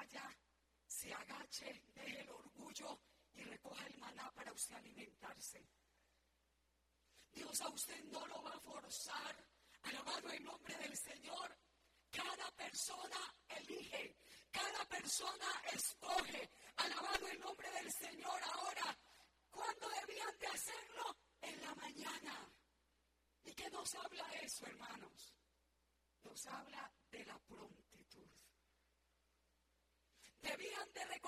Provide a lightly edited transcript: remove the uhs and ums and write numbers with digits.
vaya, se agache, deje el orgullo y recoja el maná para usted alimentarse. Dios a usted no lo va a forzar. Alabado el nombre del Señor. Cada persona elige, cada persona escoge. Alabado el nombre del Señor. Ahora, ¿cuándo debían de hacerlo? En la mañana. ¿Y qué nos habla eso, hermanos? Nos habla de la prontitud. Debían de reconocer